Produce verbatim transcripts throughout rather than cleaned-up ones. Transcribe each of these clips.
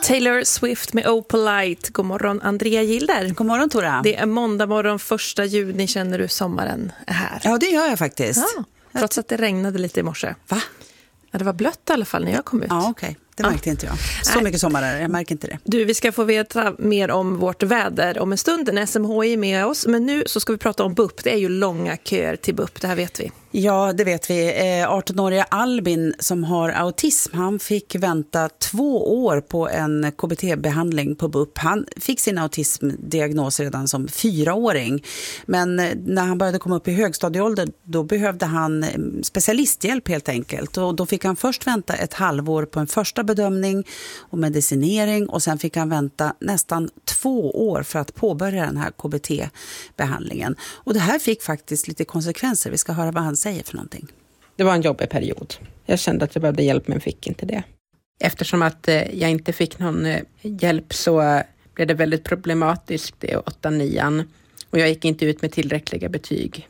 Taylor Swift med Oh Polite. God morgon, Andrea Gilder. God morgon, Tora. Det är måndag morgon, första juni. Känner du sommaren är här? Ja, det gör jag faktiskt. Ja, trots att det regnade lite i morse. Va? Ja, det var blött i alla fall när jag kom ut. Ja, okej. Okay. Det märkte ja. inte jag. Så Nej. mycket sommar är det, jag märker inte det. Du, vi ska få veta mer om vårt väder om en stund. En S M H I är med oss, men nu så ska vi prata om B U P. Det är ju långa köer till B U P, det här vet vi. Ja, det vet vi. arton-åriga Albin som har autism, han fick vänta två år på en K B T-behandling på B U P. Han fick sin autismdiagnos redan som fyraåring. Men när han började komma upp i högstadieålder, då behövde han specialisthjälp helt enkelt. Och då fick han först vänta ett halvår på en första bedömning och medicinering, och sen fick han vänta nästan två år för att påbörja den här K B T-behandlingen. Och det här fick faktiskt lite konsekvenser. Vi ska höra vad han säger för någonting. Det var en jobbig period. Jag kände att jag behövde hjälp men fick inte det. Eftersom att jag inte fick någon hjälp så blev det väldigt problematiskt i åtta nian. Och jag gick inte ut med tillräckliga betyg.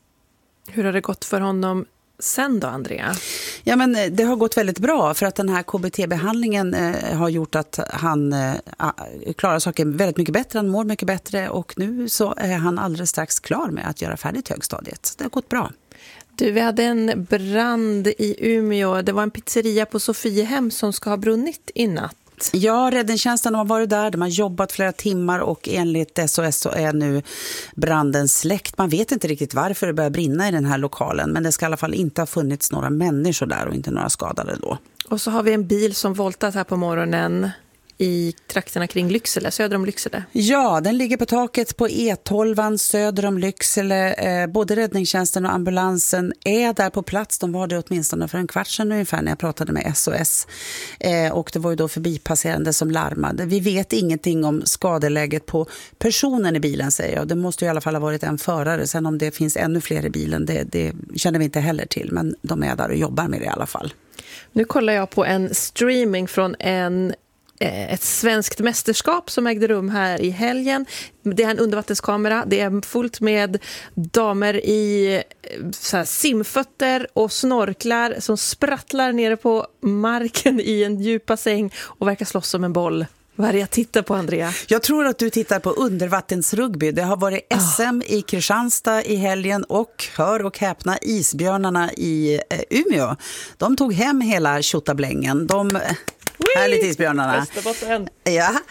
Hur har det gått för honom sen då, Andrea? Ja, men det har gått väldigt bra, för att den här K B T-behandlingen eh, har gjort att han eh, klarar saker väldigt mycket bättre, han mår mycket bättre, och nu så är han alldeles strax klar med att göra färdigt högstadiet. Det har gått bra. Du, vi hade en brand i Umeå. Det var en pizzeria på Sofiehem som ska ha brunnit i natt. Ja, räddningstjänsten har varit där. De har jobbat flera timmar och enligt S O S så är nu branden släckt. Man vet inte riktigt varför det börjar brinna i den här lokalen, men det ska i alla fall inte ha funnits några människor där och inte några skadade då. Och så har vi en bil som voltat här på morgonen i trakterna kring Lycksele, söder om Lycksele. Ja, den ligger på taket på E tolv söder om Lycksele. Eh, både räddningstjänsten och ambulansen är där på plats. De var det åtminstone för en kvart sedan ungefär när jag pratade med S O S. Eh, och det var ju då förbipasserande som larmade. Vi vet ingenting om skadeläget på personen i bilen, säger jag. Det måste ju i alla fall ha varit en förare. Sen om det finns ännu fler i bilen, det, det känner vi inte heller till. Men de är där och jobbar med det i alla fall. Nu kollar jag på en streaming från en ett svenskt mästerskap som ägde rum här i helgen. Det är en undervattenskamera. Det är fullt med damer i så här, simfötter och snorklar som sprattlar nere på marken i en djup bassäng och verkar slåss som en boll. Vad är det jag tittar på, Andrea? Jag tror att du tittar på undervattensrugby. Det har varit S M oh. i Kristianstad i helgen, och hör och häpna, isbjörnarna i eh, Umeå. De tog hem hela tjottablängen. De... Härligt, isbjörnarna. Ja.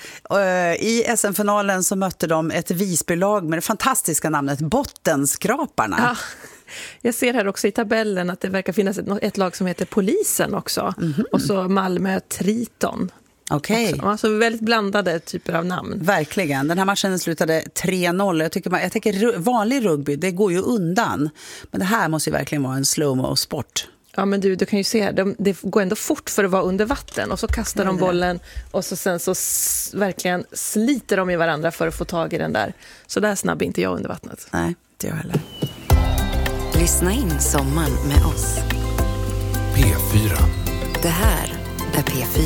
I S M-finalen så mötte de ett Visbylag med det fantastiska namnet Bottenskraparna. Ja. Jag ser här också i tabellen att det verkar finnas ett, ett lag som heter Polisen också. Mm-hmm. Och så Malmö Triton. Okej. Okay. Alltså väldigt blandade typer av namn. Verkligen. Den här matchen slutade tre noll. Jag tycker, jag tycker vanlig rugby, det går ju undan. Men det här måste ju verkligen vara en slow-mo-sport. Ja, men du, du kan ju se, de, det går ändå fort för att vara under vatten, och så kastar de bollen och så sen så s- verkligen sliter de i varandra för att få tag i den där. Så där snabb är inte jag under vattnet. Nej, inte jag heller. Lyssna in sommaren med oss. P fyra. Det här är P fyra.